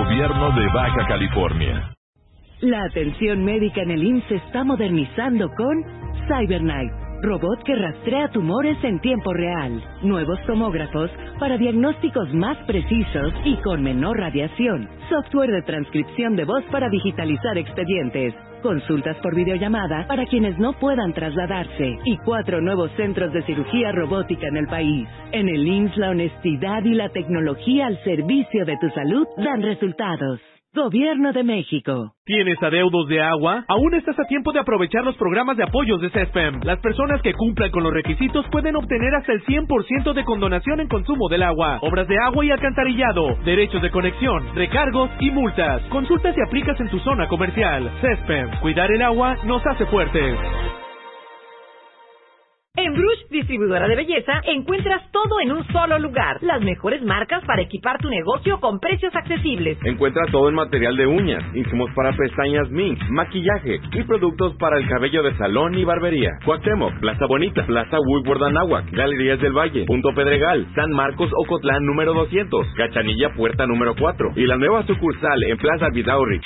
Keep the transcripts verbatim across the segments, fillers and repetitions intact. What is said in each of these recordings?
Gobierno de Baja California. La atención médica en el I M S S se está modernizando con CyberKnife, robot que rastrea tumores en tiempo real, nuevos tomógrafos para diagnósticos más precisos y con menor radiación, software de transcripción de voz para digitalizar expedientes, consultas por videollamada para quienes no puedan trasladarse y cuatro nuevos centros de cirugía robótica en el país. En el I M S S la honestidad y la tecnología al servicio de tu salud dan resultados. Gobierno de México. ¿Tienes adeudos de agua? Aún estás a tiempo de aprovechar los programas de apoyos de CESPEM. Las personas que cumplan con los requisitos pueden obtener hasta el cien por ciento de condonación en consumo del agua, obras de agua y alcantarillado, derechos de conexión, recargos y multas. Consulta si aplicas en tu zona comercial. CESPEM. Cuidar el agua nos hace fuertes. En Brush, distribuidora de belleza, encuentras todo en un solo lugar. Las mejores marcas para equipar tu negocio con precios accesibles. Encuentra todo en material de uñas, insumos para pestañas Mink, maquillaje y productos para el cabello de salón y barbería. Cuauhtémoc, Plaza Bonita, Plaza Woodward Anáhuac, Galerías del Valle, Punto Pedregal, San Marcos Ocotlán número doscientos, Cachanilla Puerta número cuatro y la nueva sucursal en Plaza Vidaurri.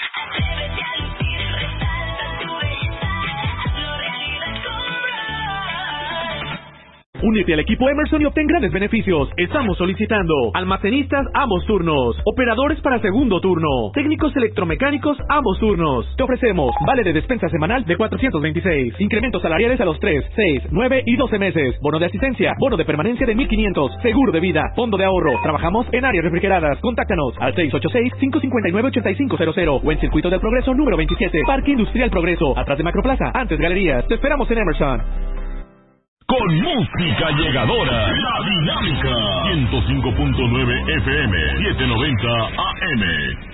Únete al equipo Emerson y obtén grandes beneficios. Estamos solicitando almacenistas ambos turnos, operadores para segundo turno, técnicos electromecánicos ambos turnos. Te ofrecemos vale de despensa semanal de cuatrocientos veintiséis, incrementos salariales a los tres, seis, nueve y doce meses, bono de asistencia, bono de permanencia de mil quinientos, seguro de vida, fondo de ahorro. Trabajamos en áreas refrigeradas. Contáctanos al seis ocho seis, cinco cinco nueve, ocho cinco cero cero o en Circuito del Progreso número veintisiete, Parque Industrial Progreso, atrás de Macroplaza, antes Galerías. Te esperamos en Emerson. Con música llegadora, La Dinámica, ciento cinco punto nueve F M, setecientos noventa A M.